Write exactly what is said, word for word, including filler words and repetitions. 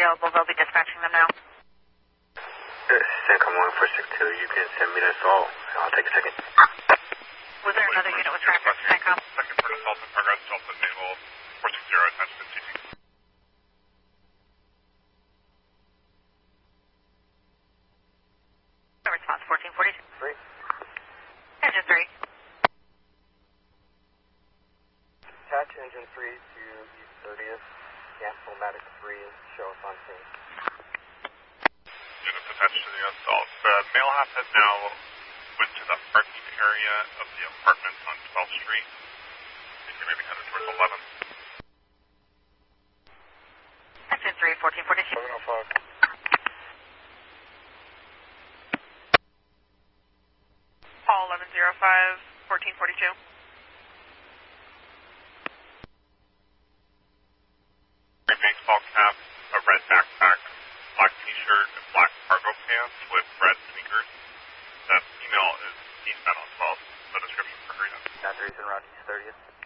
available. They'll be dispatching them now. CENTCOM one four six two, you can send me the assault. I'll take a second. Was there another unit with traffic, CENTCOM? Second for assault in progress, Delta Naval four six zero, attention to T T. Response fourteen forty-two. Three. Engine three. Attach engine three to East thirtieth. Cancel Matic three. Show us on scene. Units attached to the assault. The male half has now went to the parking area of the apartments on twelfth Street. I think you're maybe headed towards eleventh. Engine three, fourteen forty-two. seven oh five. Paul eleven oh five, fourteen forty-two. Green baseball cap, a red backpack, black t-shirt, and black cargo pants with red sneakers. That female is eastbound on twelfth. The description for her, yes. That's reason around East thirtieth.